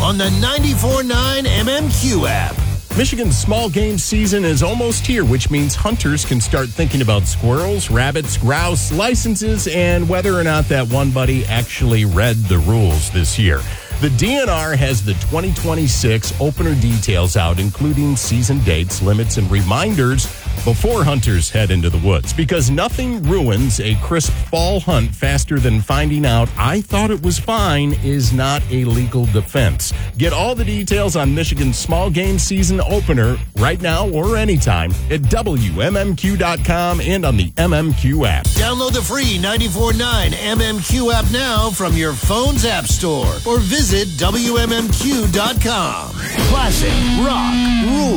on the 94.9 MMQ app. Michigan's small game season is almost here, which means hunters can start thinking about squirrels, rabbits, grouse, licenses, and whether or not that one buddy actually read the rules this year. The DNR has the 2026 opener details out, including season dates, limits, and reminders before hunters head into the woods. Because nothing ruins a crisp fall hunt faster than finding out "I thought it was fine" is not a legal defense. Get all the details on Michigan's small game season opener right now or anytime at WMMQ.com and on the MMQ app. Download the free 94.9 MMQ app now from your phone's app store or visit WMMQ.com. Classic, rock, rule.